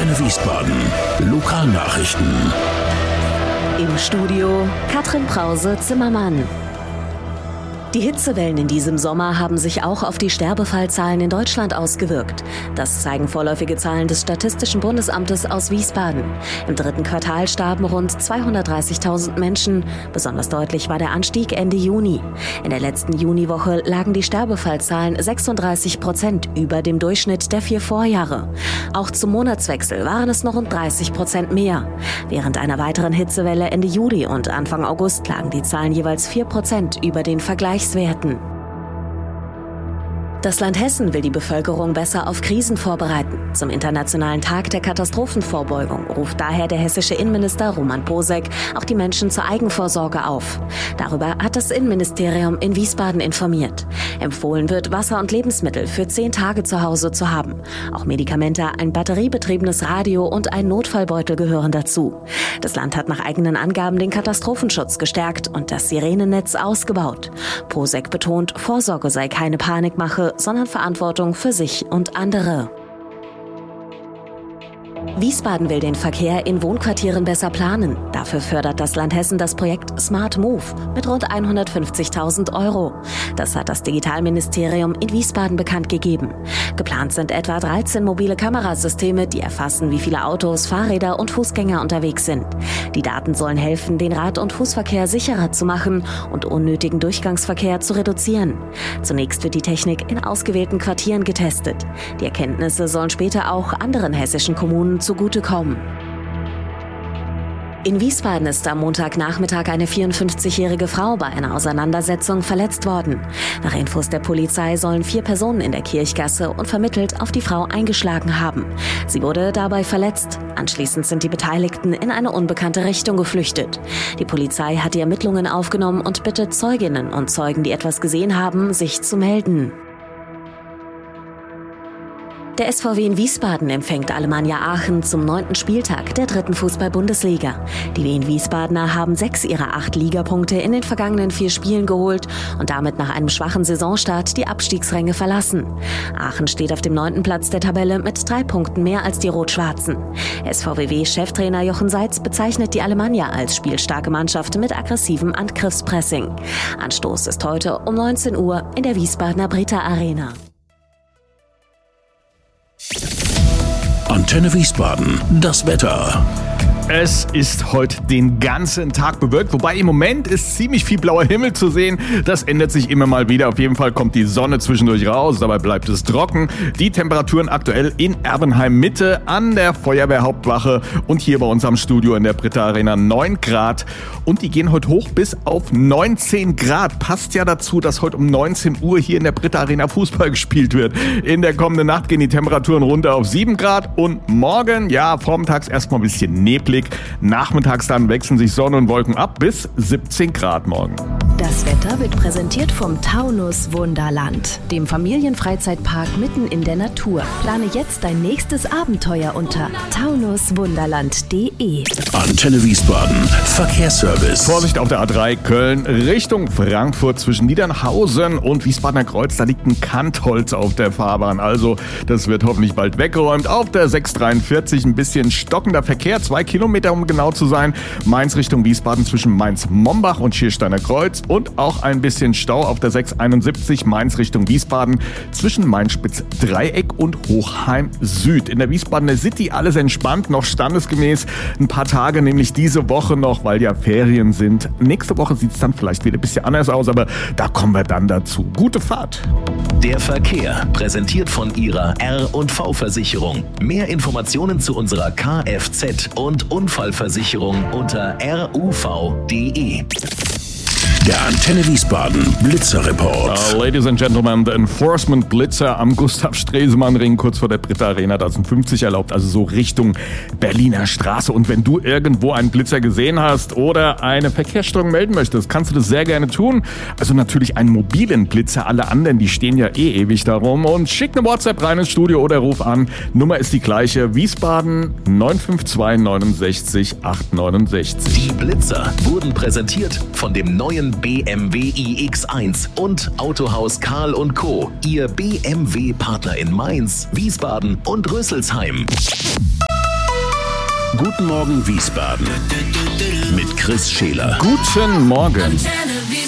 Antenne Wiesbaden. Lokalnachrichten. Im Studio Katrin Brause-Zimmermann. Die Hitzewellen in diesem Sommer haben sich auch auf die Sterbefallzahlen in Deutschland ausgewirkt. Das zeigen vorläufige Zahlen des Statistischen Bundesamtes aus Wiesbaden. Im 3. Quartal starben rund 230.000 Menschen. Besonders deutlich war der Anstieg Ende Juni. In der letzten Juniwoche lagen die Sterbefallzahlen 36% über dem Durchschnitt der 4 Vorjahre. Auch zum Monatswechsel waren es noch rund 30% mehr. Während einer weiteren Hitzewelle Ende Juli und Anfang August lagen die Zahlen jeweils 4% über den Vergleichswerten. Das Land Hessen will die Bevölkerung besser auf Krisen vorbereiten. Zum Internationalen Tag der Katastrophenvorbeugung ruft daher der hessische Innenminister Roman Posek auch die Menschen zur Eigenvorsorge auf. Darüber hat das Innenministerium in Wiesbaden informiert. Empfohlen wird, Wasser und Lebensmittel für 10 Tage zu Hause zu haben. Auch Medikamente, ein batteriebetriebenes Radio und ein Notfallbeutel gehören dazu. Das Land hat nach eigenen Angaben den Katastrophenschutz gestärkt und das Sirenennetz ausgebaut. Posek betont, Vorsorge sei keine Panikmache, sondern Verantwortung für sich und andere. Wiesbaden will den Verkehr in Wohnquartieren besser planen. Dafür fördert das Land Hessen das Projekt Smart Move mit rund 150.000 €. Das hat das Digitalministerium in Wiesbaden bekannt gegeben. Geplant sind etwa 13 mobile Kamerasysteme, die erfassen, wie viele Autos, Fahrräder und Fußgänger unterwegs sind. Die Daten sollen helfen, den Rad- und Fußverkehr sicherer zu machen und unnötigen Durchgangsverkehr zu reduzieren. Zunächst wird die Technik in ausgewählten Quartieren getestet. Die Erkenntnisse sollen später auch anderen hessischen Kommunen zugutekommen. In Wiesbaden ist am Montagnachmittag eine 54-jährige Frau bei einer Auseinandersetzung verletzt worden. Nach Infos der Polizei sollen 4 Personen in der Kirchgasse unvermittelt auf die Frau eingeschlagen haben. Sie wurde dabei verletzt. Anschließend sind die Beteiligten in eine unbekannte Richtung geflüchtet. Die Polizei hat die Ermittlungen aufgenommen und bittet Zeuginnen und Zeugen, die etwas gesehen haben, sich zu melden. Der SVW in Wiesbaden empfängt Alemannia Aachen zum 9. Spieltag der 3. Fußball-Bundesliga. Die Wien-Wiesbadener haben 6 ihrer 8 Ligapunkte in den vergangenen 4 Spielen geholt und damit nach einem schwachen Saisonstart die Abstiegsränge verlassen. Aachen steht auf dem 9. Platz der Tabelle mit 3 Punkten mehr als die Rot-Schwarzen. SVW-Cheftrainer Jochen Seitz bezeichnet die Alemannia als spielstarke Mannschaft mit aggressivem Angriffspressing. Anstoß ist heute um 19 Uhr in der Wiesbadener Britta Arena. Antenne Wiesbaden, das Wetter. Es ist heute den ganzen Tag bewölkt, wobei im Moment ist ziemlich viel blauer Himmel zu sehen. Das ändert sich immer mal wieder. Auf jeden Fall kommt die Sonne zwischendurch raus, dabei bleibt es trocken. Die Temperaturen aktuell in Erbenheim Mitte an der Feuerwehrhauptwache und hier bei uns am Studio in der Britta Arena 9 Grad. Und die gehen heute hoch bis auf 19 Grad. Passt ja dazu, dass heute um 19 Uhr hier in der Britta Arena Fußball gespielt wird. In der kommenden Nacht gehen die Temperaturen runter auf 7 Grad und morgen, ja, vormittags erstmal ein bisschen neblig. Nachmittags dann wechseln sich Sonne und Wolken ab bis 17 Grad morgen. Das Wetter wird präsentiert vom Taunus Wunderland, dem Familienfreizeitpark mitten in der Natur. Plane jetzt dein nächstes Abenteuer unter taunuswunderland.de. Antenne Wiesbaden, Verkehrsservice. Vorsicht auf der A3 Köln Richtung Frankfurt zwischen Niedernhausen und Wiesbadener Kreuz. Da liegt ein Kantholz auf der Fahrbahn. Also das wird hoffentlich bald weggeräumt. Auf der 643 ein bisschen stockender Verkehr. 2 Kilometer, um genau zu sein. Mainz Richtung Wiesbaden zwischen Mainz-Mombach und Schiersteiner Kreuz. Und auch ein bisschen Stau auf der 671 Mainz Richtung Wiesbaden zwischen Mainz-Spitz-Dreieck und Hochheim Süd. In der Wiesbadener City alles entspannt, noch standesgemäß. Ein paar Tage, nämlich diese Woche noch, weil ja Ferien sind. Nächste Woche sieht es dann vielleicht wieder ein bisschen anders aus, aber da kommen wir dann dazu. Gute Fahrt! Der Verkehr, präsentiert von Ihrer R&V-Versicherung. Mehr Informationen zu unserer Kfz- und Unfallversicherung unter ruv.de. Der Antenne Wiesbaden Blitzerreport. Ladies and Gentlemen, der Enforcement Blitzer am Gustav-Stresemann-Ring kurz vor der Britta Arena. Da sind 50 erlaubt, also so Richtung Berliner Straße. Und wenn du irgendwo einen Blitzer gesehen hast oder eine Verkehrsstörung melden möchtest, kannst du das sehr gerne tun. Also natürlich einen mobilen Blitzer. Alle anderen, die stehen ja ewig darum. Und schick eine WhatsApp rein ins Studio oder ruf an. Nummer ist die gleiche. Wiesbaden 952 69 869. Die Blitzer wurden präsentiert von dem neuen BMW iX1 und Autohaus Karl & Co. Ihr BMW-Partner in Mainz, Wiesbaden und Rüsselsheim. Guten Morgen Wiesbaden mit Chris Scheler. Guten Morgen.